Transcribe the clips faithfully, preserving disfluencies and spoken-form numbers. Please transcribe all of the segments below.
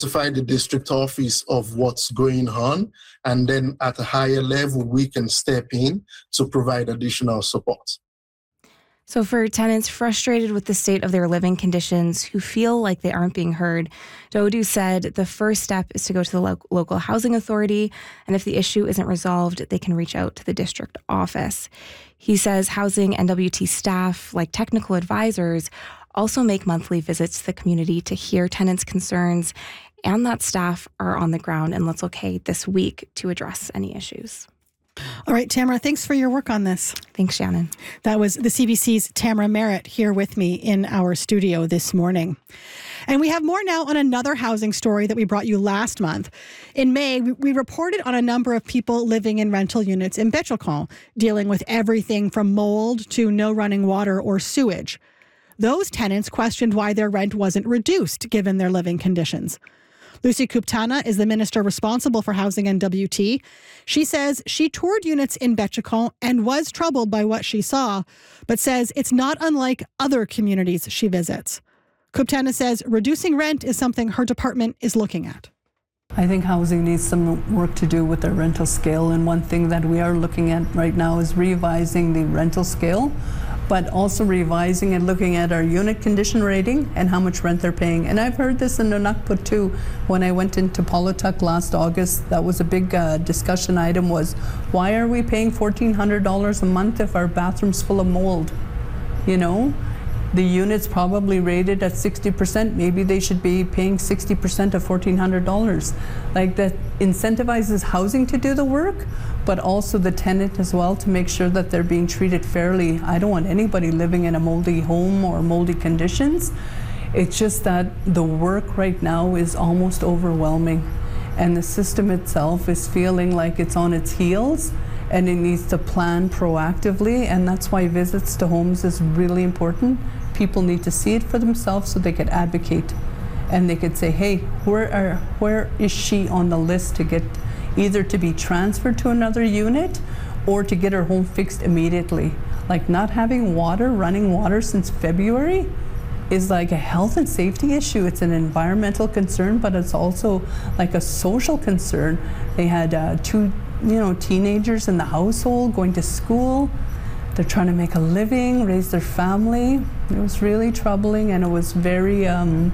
notify the district office of what's going on, and then at a higher level, we can step in to provide additional support. So for tenants frustrated with the state of their living conditions who feel like they aren't being heard, Dodu said the first step is to go to the lo- local housing authority, and if the issue isn't resolved, they can reach out to the district office. He says Housing N W T staff, like technical advisors, also make monthly visits to the community to hear tenants' concerns, and that staff are on the ground in Little Cay this week to address any issues. All right, Tamara, thanks for your work on this. Thanks, Shannon. That was the C B C's Tamara Merritt here with me in our studio this morning. And we have more now on another housing story that we brought you last month. In May, we reported on a number of people living in rental units in Bétrecourt, dealing with everything from mold to no running water or sewage. Those tenants questioned why their rent wasn't reduced given their living conditions. Lucie Kuptana is the minister responsible for Housing N W T. She says she toured units in Bétrecourt and was troubled by what she saw, but says it's not unlike other communities she visits. Kuptana says reducing rent is something her department is looking at. I think housing needs some work to do with their rental scale, and one thing that we are looking at right now is revising the rental scale, but also revising and looking at our unit condition rating and how much rent they're paying. And I've heard this in Nunavut too. When I went into Pawlutuk last August, that was a big uh, discussion item, was why are we paying fourteen hundred dollars a month if our bathroom's full of mold? You know? The unit's probably rated at sixty percent. Maybe they should be paying sixty percent of fourteen hundred dollars. Like, that incentivizes housing to do the work, but also the tenant as well to make sure that they're being treated fairly. I don't want anybody living in a moldy home or moldy conditions. It's just that the work right now is almost overwhelming, and the system itself is feeling like it's on its heels, and it needs to plan proactively, and that's why visits to homes is really important. People need to see it for themselves so they could advocate, and they could say, hey, where are, where is she on the list to get either to be transferred to another unit or to get her home fixed immediately. Like, not having water, running water since February is like a health and safety issue. It's an environmental concern, but it's also like a social concern. They had uh, two you know, teenagers in the household going to school. They're trying to make a living, raise their family. It was really troubling, and it was very, um,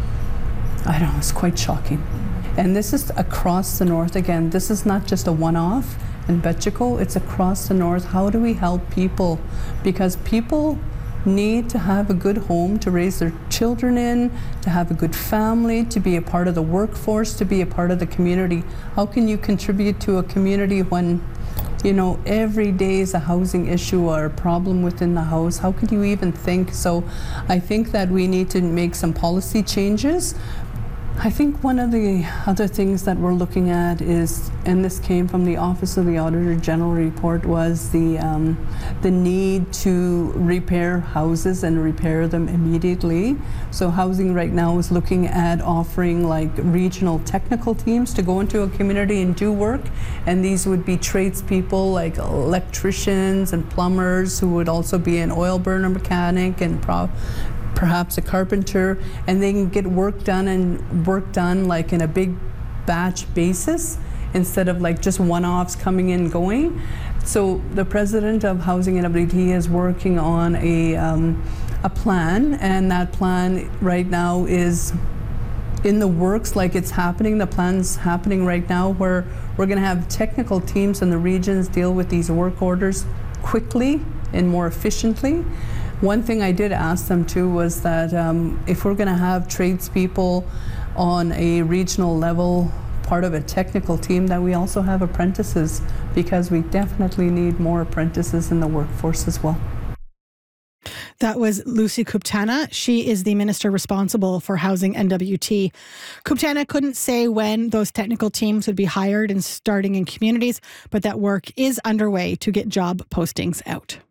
I don't know, it was quite shocking. And this is across the north again. This is not just a one-off in Bétrecourt, it's across the north. How do we help people? Because people need to have a good home to raise their children in, to have a good family, to be a part of the workforce, to be a part of the community. How can you contribute to a community when, you know, every day is a housing issue or a problem within the house? How could you even think? So I think that we need to make some policy changes. I think one of the other things that we're looking at is, and this came from the Office of the Auditor General report, was the um, the need to repair houses and repair them immediately. So housing right now is looking at offering like regional technical teams to go into a community and do work, and these would be tradespeople like electricians and plumbers, who would also be an oil burner mechanic and pro perhaps a carpenter, and they can get work done and work done like in a big batch basis instead of like just one-offs coming in and going. So the president of Housing N W T is working on a, um, a plan, and that plan right now is in the works, like it's happening. The plan's happening right now, where we're going to have technical teams in the regions deal with these work orders quickly and more efficiently. One thing I did ask them too was that um, if we're going to have tradespeople on a regional level, part of a technical team, that we also have apprentices, because we definitely need more apprentices in the workforce as well. That was Lucie Kuptana. She is the minister responsible for Housing N W T. Kuptana couldn't say when those technical teams would be hired and starting in communities, but that work is underway to get job postings out.